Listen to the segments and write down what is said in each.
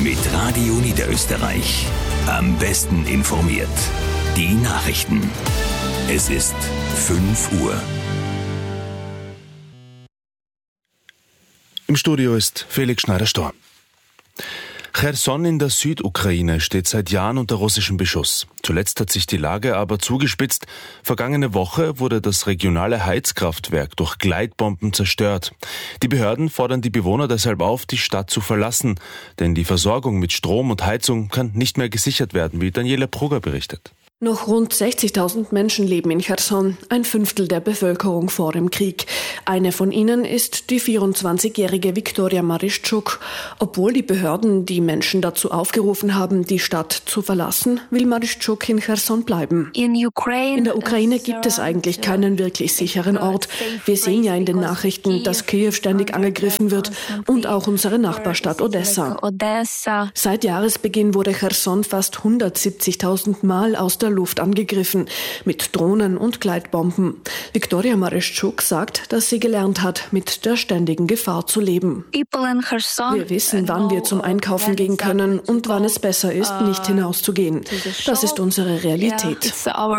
Mit Radio Niederösterreich. Am besten informiert. Die Nachrichten. Es ist 5 Uhr. Im Studio ist Felix Schneider-Storr. Cherson in der Südukraine steht seit Jahren unter russischem Beschuss. Zuletzt hat sich die Lage aber zugespitzt. Vergangene Woche wurde das regionale Heizkraftwerk durch Gleitbomben zerstört. Die Behörden fordern die Bewohner deshalb auf, die Stadt zu verlassen. Denn die Versorgung mit Strom und Heizung kann nicht mehr gesichert werden, wie Daniela Brugger berichtet. Noch rund 60.000 Menschen leben in Cherson, ein Fünftel der Bevölkerung vor dem Krieg. Eine von ihnen ist die 24-jährige Viktoria Maryschczuk. Obwohl die Behörden die Menschen dazu aufgerufen haben, die Stadt zu verlassen, will Maryschczuk in Cherson bleiben. In der Ukraine gibt es eigentlich keinen wirklich sicheren Ort. Wir sehen ja in den Nachrichten, dass Kiew ständig angegriffen wird und auch unsere Nachbarstadt Odessa. Seit Jahresbeginn wurde Cherson fast 170.000 Mal aus der Luft angegriffen, mit Drohnen und Gleitbomben. Viktoria Maryschczuk sagt, dass sie gelernt hat, mit der ständigen Gefahr zu leben. Wir wissen, wann wir zum Einkaufen gehen können und wann es besser ist, nicht hinauszugehen. Das ist unsere Realität.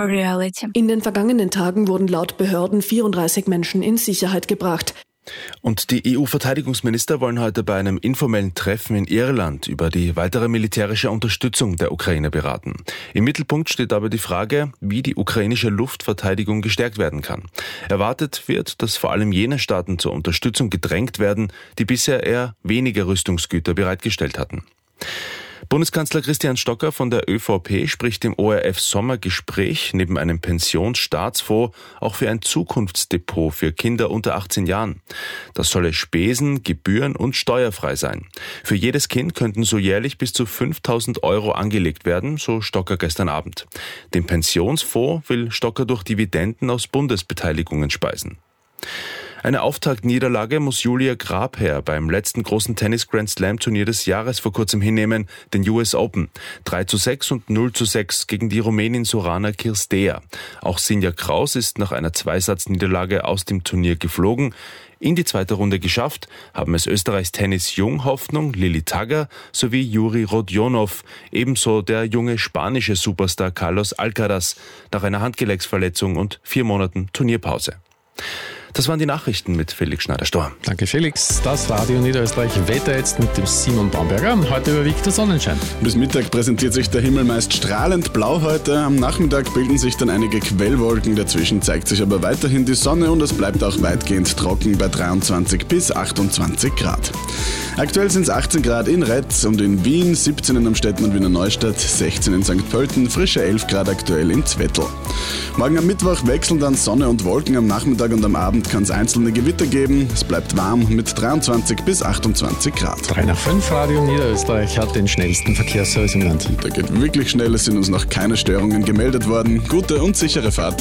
In den vergangenen Tagen wurden laut Behörden 34 Menschen in Sicherheit gebracht. Und die EU-Verteidigungsminister wollen heute bei einem informellen Treffen in Irland über die weitere militärische Unterstützung der Ukraine beraten. Im Mittelpunkt steht aber die Frage, wie die ukrainische Luftverteidigung gestärkt werden kann. Erwartet wird, dass vor allem jene Staaten zur Unterstützung gedrängt werden, die bisher eher weniger Rüstungsgüter bereitgestellt hatten. Bundeskanzler Christian Stocker von der ÖVP spricht im ORF-Sommergespräch neben einem Pensionsstaatsfonds auch für ein Zukunftsdepot für Kinder unter 18 Jahren. Das solle spesen-, gebühren- und steuerfrei sein. Für jedes Kind könnten so jährlich bis zu 5.000 € angelegt werden, so Stocker gestern Abend. Den Pensionsfonds will Stocker durch Dividenden aus Bundesbeteiligungen speisen. Eine Auftaktniederlage muss Julia Grabherr beim letzten großen Tennis-Grand-Slam-Turnier des Jahres vor kurzem hinnehmen, den US Open. 3:6 und 0:6 gegen die Rumänin Sorana Cirstea. Auch Sinja Kraus ist nach einer Zweisatzniederlage aus dem Turnier geflogen. In die zweite Runde geschafft haben es Österreichs Tennis-Junghoffnung Lili Tagger sowie Juri Rodionov, ebenso der junge spanische Superstar Carlos Alcaraz nach einer Handgelenksverletzung und 4 Monaten Turnierpause. Das waren die Nachrichten mit Felix Schneider-Storr. Danke Felix. Das Radio Niederösterreich Wetter jetzt mit dem Simon Baumberger. Heute überwiegt der Sonnenschein. Bis Mittag präsentiert sich der Himmel meist strahlend blau heute. Am Nachmittag bilden sich dann einige Quellwolken. Dazwischen zeigt sich aber weiterhin die Sonne und es bleibt auch weitgehend trocken bei 23 bis 28 Grad. Aktuell sind es 18 Grad in Retz und in Wien, 17 in Amstetten und Wiener Neustadt, 16 in St. Pölten, frische 11 Grad aktuell in Zwettl. Morgen am Mittwoch wechseln dann Sonne und Wolken. Am Nachmittag und am Abend kann es einzelne Gewitter geben. Es bleibt warm mit 23 bis 28 Grad. 3 nach 5, Radio Niederösterreich hat den schnellsten Verkehrsservice im Land. Der geht wirklich schnell, es sind uns noch keine Störungen gemeldet worden. Gute und sichere Fahrt.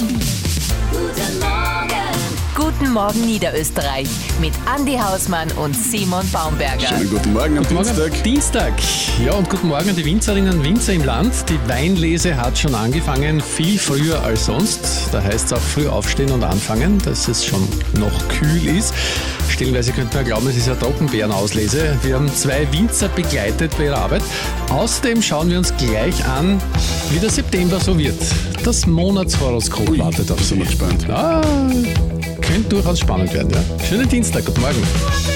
Guten Morgen Niederösterreich mit Andi Hausmann und Simon Baumberger. Schönen guten Morgen am Dienstag. Ja, und guten Morgen an die Winzerinnen und Winzer im Land. Die Weinlese hat schon angefangen, viel früher als sonst. Da heißt es auch früh aufstehen und anfangen, dass es schon noch kühl ist. Stellenweise könnte man glauben, es ist eine Trockenbeerenauslese. Wir haben 2 Winzer begleitet bei ihrer Arbeit. Außerdem schauen wir uns gleich an, wie der September so wird. Das Monatshoroskop wartet auf Sie. Sind wir gespannt. Könnte durchaus spannend werden, ja. Schönen Dienstag, guten Morgen.